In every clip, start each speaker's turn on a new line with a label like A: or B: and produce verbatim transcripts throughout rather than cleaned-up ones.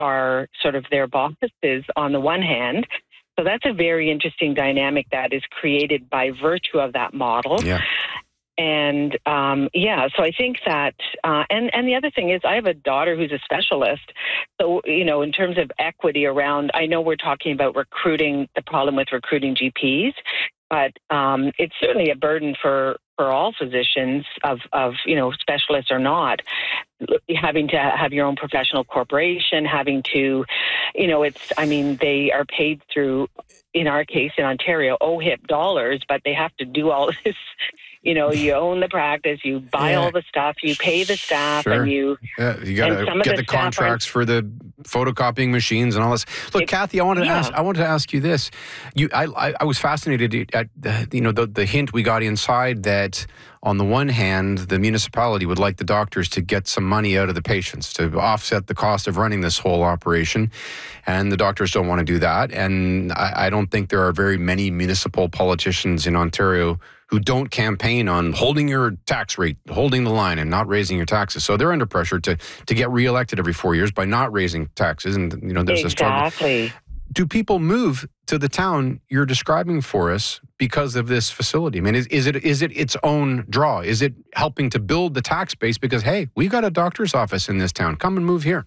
A: are sort of their bosses on the one hand. So that's a very interesting dynamic that is created by virtue of that model.
B: Yeah.
A: And um, yeah, so I think that, uh, and, and the other thing is I have a daughter who's a specialist. So, you know, in terms of equity around, I know we're talking about recruiting, the problem with recruiting G Ps, but um, it's certainly a burden for, for all physicians of, of, you know, specialists or not, having to have your own professional corporation, having to, you know, it's, I mean, they are paid through, in our case in Ontario, O H I P dollars, but they have to do all this. You know, you own the practice, you buy
B: yeah.
A: all the stuff, you pay the staff,
B: sure.
A: and you...
B: Yeah, you got to get the, the contracts for the photocopying machines and all this. Look, it, Kathy, I wanted to
A: yeah.
B: ask. I wanted to ask you this. You, I, I, I was fascinated at the, you know, the, the hint we got inside that on the one hand, the municipality would like the doctors to get some money out of the patients to offset the cost of running this whole operation, and the doctors don't want to do that. And I, I don't think there are very many municipal politicians in Ontario who don't campaign on holding your tax rate, holding the line, and not raising your taxes. So they're under pressure to to get reelected every four years by not raising taxes, and you know there's
A: exactly.
B: a struggle. Do people move to the town you're describing for us because of this facility? I mean, is, is it is it its own draw? Is it helping to build the tax base because, hey, we've got a doctor's office in this town. Come and move here.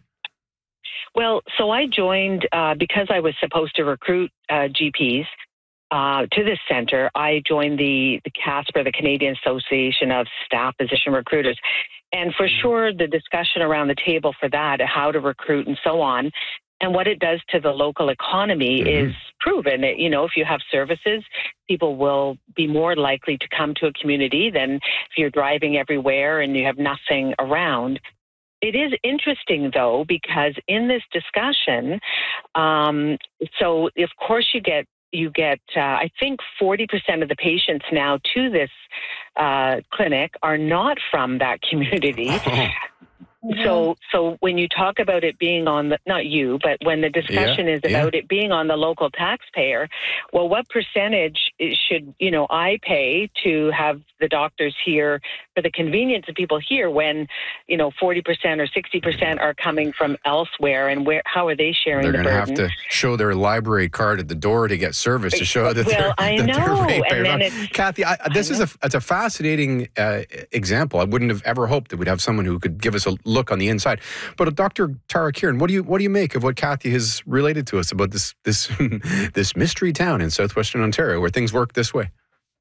A: Well, so I joined uh, because I was supposed to recruit uh, G Ps. Uh, to this center, I joined the, the CASPR, the Canadian Association of Staff Physician Recruiters. And for sure, the discussion around the table for that, how to recruit and so on, and what it does to the local economy mm-hmm. is proven. It, you know, if you have services, people will be more likely to come to a community than if you're driving everywhere and you have nothing around. It is interesting, though, because in this discussion, um, so of course you get You get, uh, I think, forty percent of the patients now to this uh, clinic are not from that community. Mm-hmm. So, so when you talk about it being on the, not you, but when the discussion yeah, is about yeah. it being on the local taxpayer, well, what percentage should, you know, I pay to have the doctors here for the convenience of people here when, you know, forty percent or sixty percent are coming from elsewhere, and where, how are they sharing
B: they're
A: the burden?
B: They're going to have to show their library card at the door to get service to show that
A: well,
B: they're,
A: I
B: that
A: know.
B: they're ratepayers.
A: And then it's,
B: Kathy, I, this
A: I
B: is a, it's a fascinating uh, example. I wouldn't have ever hoped that we'd have someone who could give us a look on the inside. But uh, Doctor Tara Kieran, what do you what do you make of what Kathy has related to us about this this this mystery town in southwestern Ontario where things work this way?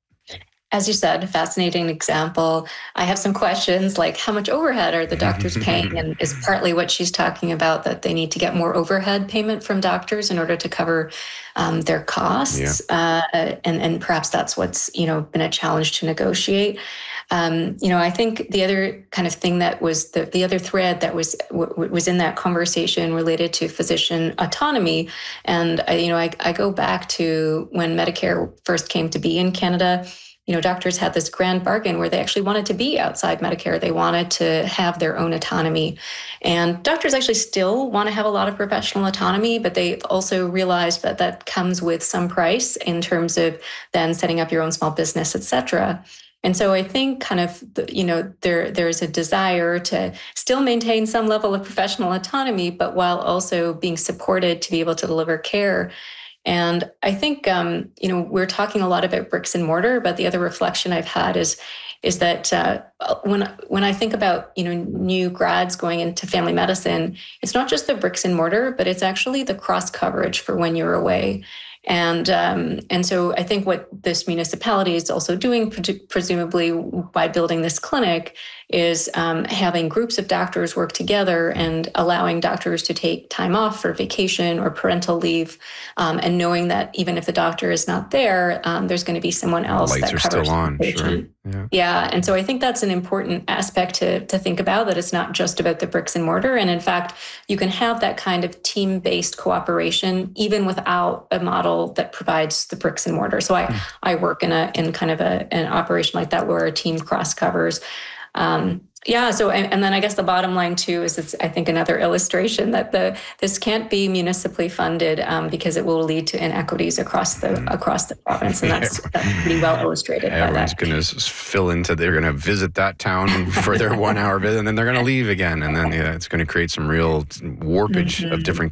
C: As you said, a fascinating example. I have some questions like how much overhead are the doctors paying? And is partly what she's talking about that they need to get more overhead payment from doctors in order to cover um, their costs. Yeah. Uh, and, and perhaps that's what's, you know, been a challenge to negotiate. Um, you know, I think the other kind of thing that was the, the other thread that was w- was in that conversation related to physician autonomy. And, I, you know, I, I go back to when Medicare first came to be in Canada. You know, doctors had this grand bargain where they actually wanted to be outside Medicare. They wanted to have their own autonomy. And doctors actually still want to have a lot of professional autonomy, but they also realized that that comes with some price in terms of then setting up your own small business, et cetera. And so I think kind of, you know, there there's a desire to still maintain some level of professional autonomy, but while also being supported to be able to deliver care. And I think, um, you know, we're talking a lot about bricks and mortar, but the other reflection I've had is is that uh, when when I think about, you know, new grads going into family medicine, it's not just the bricks and mortar, but it's actually the cross coverage for when you're away. And um, and so I think what this municipality is also doing, pre- presumably by building this clinic, is um, having groups of doctors work together and allowing doctors to take time off for vacation or parental leave, um, and knowing that even if the doctor is not there, um, there's going to be someone else
B: the lights
C: that
B: are
C: covers
B: still on.
C: the patient.
B: Sure. Yeah.
C: yeah, and so I think that's an important aspect to to think about, that it's not just about the bricks and mortar. And in fact, you can have that kind of team-based cooperation even without a model that provides the bricks and mortar. So I, mm. I work in a in kind of a, an operation like that where a team cross covers. Um, Yeah. So, and, and then I guess the bottom line too is it's, I think, another illustration that the this can't be municipally funded um, because it will lead to inequities across the across the province, and that's, that's pretty well illustrated.
B: Everyone's
C: by that.
B: going to fill into. They're going to visit that town for their one hour visit, and then they're going to leave again, and then yeah, it's going to create some real warpage mm-hmm. of different